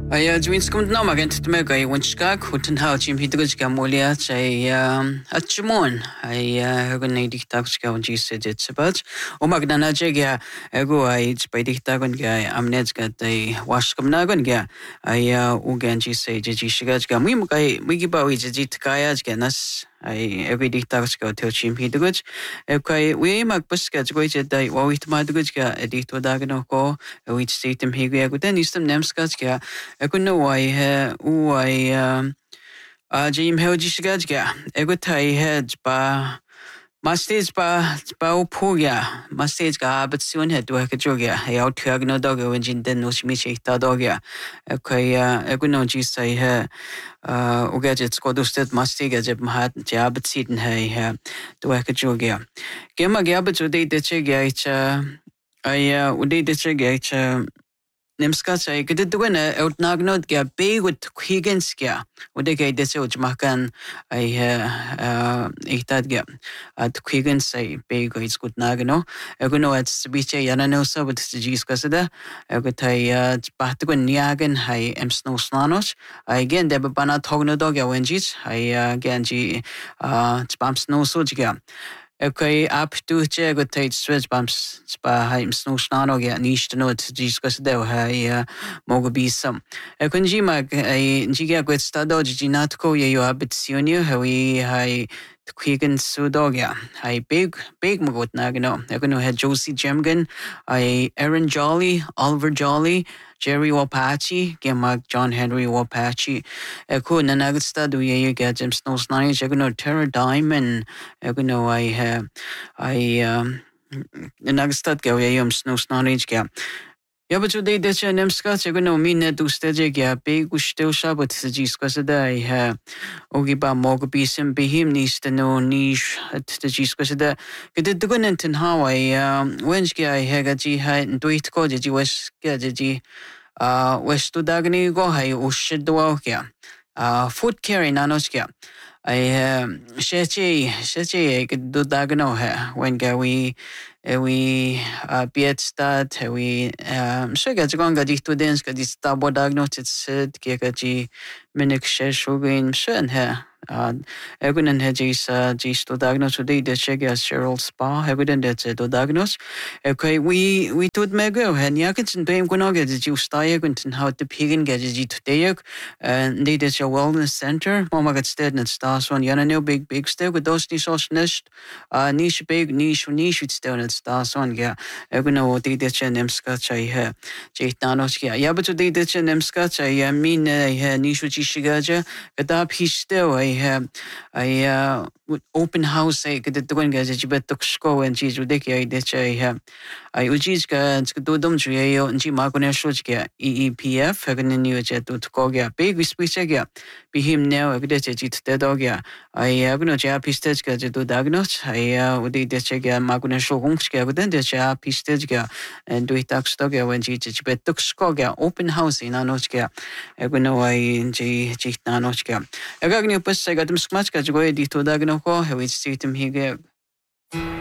Dweinskommt no magent mega I wunschgag guten haut im hidrigga moliat atchmon hagun diktakska und jisse jetsebat o magnana jega ego ai bei diktagon ga amnetsga dai washkam nagon ga ugan jisse jishigaj ga migiba wi jitkaya ga nas ai every diktakska tel chim hidrig kai we magbuska go dai wawit madrigga edito dagno ko wit sitem higa guten istem nemskaj ga Egun wai he Jim Helgisgajga Egutai head Mastage ba upuga Mastage ga but soon had to a jogia a out no dog when Jin den no shimichi dogia Eguno jisa he Ugadget Skodusted Mastiga jeb hat jabet seaton he to a jogia Gemma gabet would eat the chiga would eat the chiga Nemskats ay kaditugan out nagnod kaya begut higgins kaya ude kay dese ujmakan ay itad kaya at higgins ay bego it's good nagno eguno at biche yanano sa but jis kasada egutay bahtugan niagan ay emsno slanos ay again deba bana togno dog ya wenjis ay ganji spams no so kaya Okay, up to check with tight switch bumps spa haim snow snano get niche to know to discuss del hai mogo be some. A kunjima a jiga with stado jinatko ye you habit senior how we hai Quigan Sudogia. I big mogot nagano. I gonna had Josie Jemgan, I Aaron Jolly, Oliver Jolly, Jerry Wapachi, Gemag John Henry Wapachi. Eko nanagsta do ye get Jim Snow's nine, Jagano Terra Diamond, Egano Nagstad go yam Snow's knowledge gap. Ja, but today that's an emskat, you're gonna mean that to stage a big still shabat to Giscosada. Ogiba Mogabism be him needs to know niche at the Giscosada. Get it going into how Wednesday I hagaji had and do it called the West Gaji West to Dagni go high or shit the walkia. Food carry nanoskia. I Sheche could do Dagno when we beat start we so gets going to dance got this double diagnosis said Kekaji Minik Sheshugin Shen here. Egunen hedges to diagnose today the check as Cheryl Spa, evident that to diagnose. Okay, we told Mego and Yakins Payne Gunoga that you start and how the pigin gadget today and they did your wellness center. Mama got stead and stars on Yana big step with those nest niche big niche with stone and stars on yeah. Eguno they did your name scotch I have Jay Danos yeah, but today did your name scotch I mean I had niche with Chishigaja, but up he still I open house I could do one guys bet to school and she's ridiculous I Ujiska do them to and she Marcone Shojka EEPF having a new jet to Kogia big speech be him now a good the dog I have no Japistegka to do diagnose I would eat the check Marcone Shogumska but then the Japistegka and do it taxtoga when she bet to Skoga open house in Anochka I would know I G Nanochka I got new I got them smash go to Dagnoko, which seat him here.